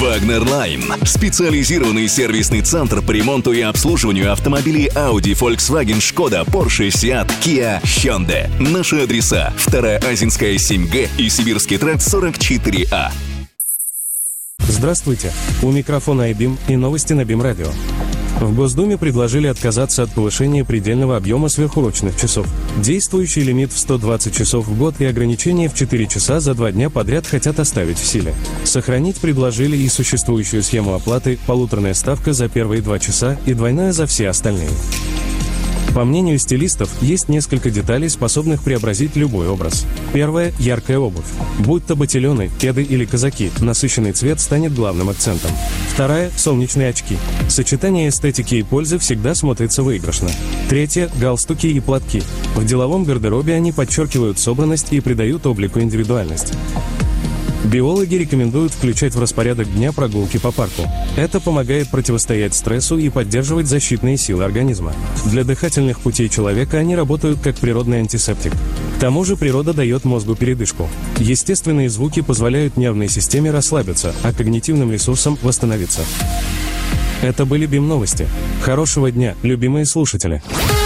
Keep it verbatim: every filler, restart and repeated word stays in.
Wagner Line. Специализированный сервисный центр по ремонту и обслуживанию автомобилей Audi, Volkswagen, Skoda, Porsche, Seat, Kia, Hyundai. Наши адреса: Вторая Азинская, семь Г и Сибирский тракт, сорок четыре А. Здравствуйте. У микрофона айбим и новости на БИМ-радио. В Госдуме предложили отказаться от повышения предельного объема сверхурочных часов. Действующий лимит в сто двадцать часов в год и ограничение в четыре часа за два дня подряд хотят оставить в силе. Сохранить предложили и существующую схему оплаты: полуторная ставка за первые два часа и двойная за все остальные. По мнению стилистов, есть несколько деталей, способных преобразить любой образ. Первое – яркая обувь. Будь то ботильоны, кеды или казаки, насыщенный цвет станет главным акцентом. Вторая – солнечные очки. Сочетание эстетики и пользы всегда смотрится выигрышно. Третье – галстуки и платки. В деловом гардеробе они подчеркивают собранность и придают облику индивидуальность. Биологи рекомендуют включать в распорядок дня прогулки по парку. Это помогает противостоять стрессу и поддерживать защитные силы организма. Для дыхательных путей человека они работают как природный антисептик. К тому же природа дает мозгу передышку. Естественные звуки позволяют нервной системе расслабиться, а когнитивным ресурсам восстановиться. Это были БИМ-новости. Хорошего дня, любимые слушатели!